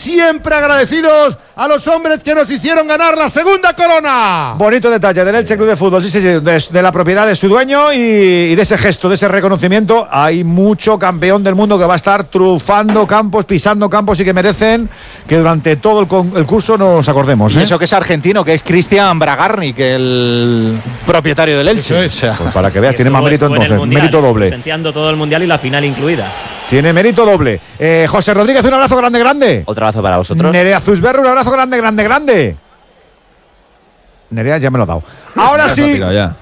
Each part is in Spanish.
siempre agradecidos a los hombres que nos hicieron ganar la segunda corona. Bonito detalle del Elche Club de Fútbol, sí, de la propiedad de su dueño y de ese gesto, de ese reconocimiento. Hay mucho campeón del mundo que va a estar trufando campos, pisando campos y que merecen que durante todo el curso nos acordemos. Y eso que es argentino, que es Cristian Bragarnik, el propietario del Elche. O sea, pues para que veas, tiene más mérito entonces, mérito doble. Presenciando todo el mundial y la final incluida. Tiene mérito doble. José Rodríguez, un abrazo grande. Otro abrazo para vosotros. Nerea Zuzberro, un abrazo grande. Nerea ya me lo ha dado. Ahora sí.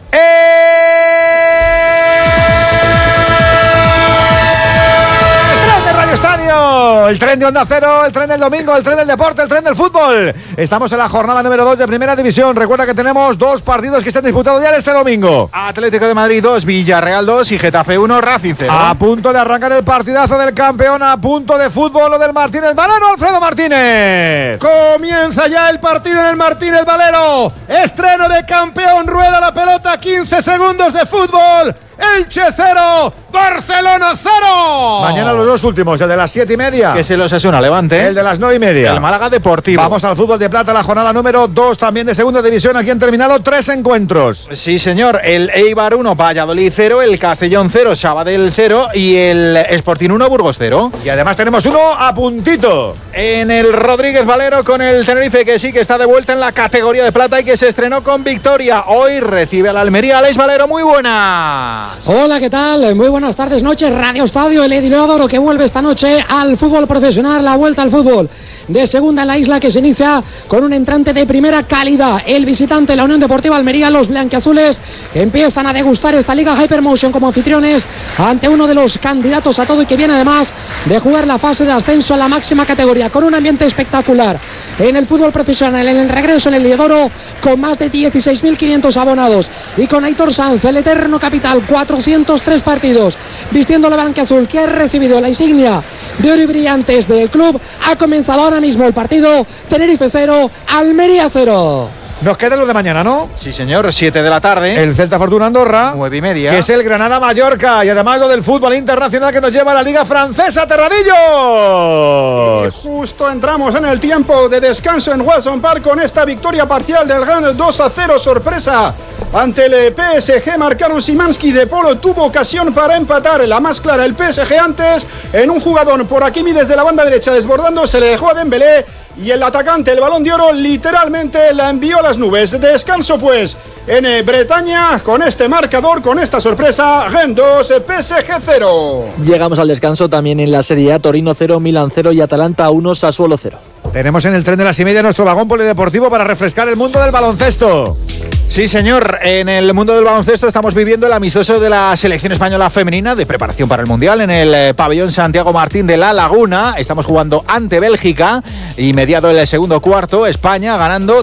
Estadio, el tren de Onda Cero, el tren del domingo, el tren del deporte, el tren del fútbol. Estamos en la jornada número 2 de Primera División. Recuerda que tenemos 2 partidos que se han disputado ya este domingo. Atlético de Madrid 2, Villarreal 2 y Getafe 1, Racing 0. A punto de arrancar el partidazo del campeón, a punto de fútbol, lo del Martínez Valero, Alfredo Martínez. Comienza ya el partido en el Martínez Valero. Estreno de campeón, rueda la pelota, 15 segundos de fútbol. Elche 0, Barcelona 0. Mañana los 2 últimos, el de las 7:30. Que se los Osasuna Levante. El de las 9:30. El Málaga Deportivo. Vamos al fútbol de plata, la jornada número 2 también de segunda división. Aquí han terminado 3 encuentros. Sí, señor. El Eibar 1, Valladolid 0, el Castellón 0, Sabadell 0 y el Sporting 1, Burgos 0. Y además tenemos uno a puntito. En el Rodríguez Valero con el Tenerife, que sí que está de vuelta en la categoría de plata y que se estrenó con victoria. Hoy recibe al Almería. Alex Valero, muy buena. Hola, ¿qué tal? Muy buenas tardes, noches. Radio Estadio, el Edileodoro, que vuelve esta noche al fútbol profesional, la vuelta al fútbol de segunda en la isla, que se inicia con un entrante de primera calidad. El visitante, la Unión Deportiva Almería, los blanquiazules empiezan a degustar esta Liga Hypermotion como anfitriones ante uno de los candidatos a todo y que viene además de jugar la fase de ascenso a la máxima categoría, con un ambiente espectacular en el fútbol profesional, en el regreso en el Edileodoro, con más de 16.500 abonados y con Aitor Sanz, el eterno capital, 403 partidos vistiendo la blanquiazul, que ha recibido la insignia de oro y brillantes del club. Ha comenzado ahora mismo el partido. Tenerife 0, Almería 0. Nos queda lo de mañana, ¿no? Sí, señor, 7 de la tarde. El Celta Fortuna Andorra. 9:30. Que es el Granada Mallorca. Y además lo del fútbol internacional que nos lleva a la Liga Francesa, Terradillos. Justo entramos en el tiempo de descanso en Watson Park con esta victoria parcial del Rennes 2-0, sorpresa. Ante el PSG marcaron Szymanski, De Polo tuvo ocasión para empatar, la más clara el PSG antes, en un jugador por Hakimi desde la banda derecha desbordando, se le dejó a Dembélé y el atacante, el Balón de Oro, literalmente la envió a las nubes. Descanso pues en Bretaña con este marcador, con esta sorpresa, Rennes 2, PSG 0. Llegamos al descanso también en la Serie A, Torino 0, Milán 0 y Atalanta 1, Sassuolo 0. Tenemos en el tren de las 7:30 nuestro vagón polideportivo para refrescar el mundo del baloncesto. Sí, señor, en el mundo del baloncesto estamos viviendo el amistoso de la selección española femenina de preparación para el Mundial en el pabellón Santiago Martín de La Laguna. Estamos jugando ante Bélgica y mediado el segundo cuarto, España ganando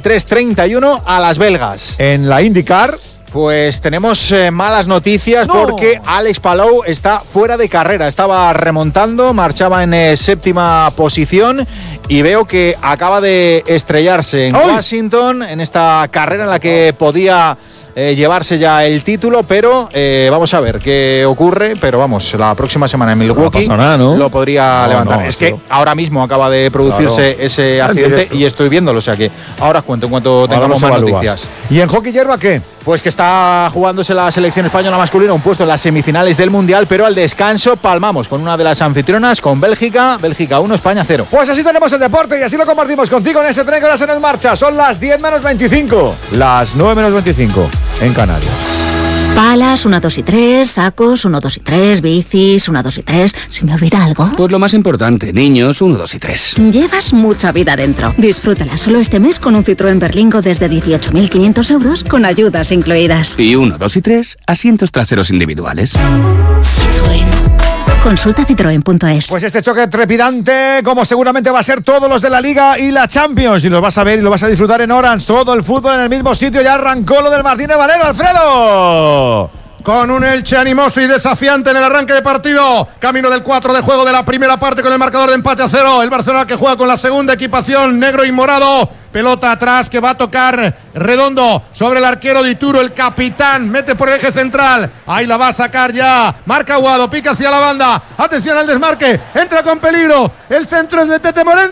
33-31 a las belgas. En la IndyCar, pues tenemos malas noticias porque Alex Palou está fuera de carrera. Estaba remontando, marchaba en séptima posición y veo que acaba de estrellarse en Washington en esta carrera en la que podía llevarse ya el título, pero vamos a ver qué ocurre. Pero vamos, la próxima semana en Milwaukee lo podría levantar. Es que ahora mismo acaba de producirse ese accidente y estoy viéndolo, o sea que ahora os cuento en cuanto tengamos más noticias. ¿Y en hockey hierba qué? Pues que está jugándose la selección española masculina un puesto en las semifinales del Mundial, pero al descanso palmamos con una de las anfitrionas, con Bélgica 1, España 0. Pues así tenemos el deporte y así lo compartimos contigo en ese tren que ahora se nos marcha. Son las 10 menos 25, las 9 menos 25 en Canarias. Palas, 1, 2 y 3, sacos, 1, 2 y 3, bicis, 1, 2 y 3. ¿Se me olvida algo? Pues lo más importante, niños, 1, 2 y 3. Llevas mucha vida dentro. Disfrútala solo este mes con un Citroën Berlingo desde 18.500 euros con ayudas incluidas. Y 1, 2 y 3, asientos traseros individuales. Citroën. Consulta citroen.es. Pues este choque trepidante, como seguramente va a ser todos los de la Liga y la Champions, y los vas a ver y lo vas a disfrutar en Orange. Todo el fútbol en el mismo sitio. Ya arrancó lo del Martínez Valero, Alfredo. Con un Elche animoso y desafiante en el arranque de partido. Camino del 4 de juego de la primera parte con el marcador de empate a 0. El Barcelona que juega con la segunda equipación, negro y morado. Pelota atrás que va a tocar Redondo sobre el arquero de Ituro, el capitán. Mete por el eje central. Ahí la va a sacar ya. Marca Aguado, pica hacia la banda. Atención al desmarque. Entra con peligro. El centro es de Tete Morente.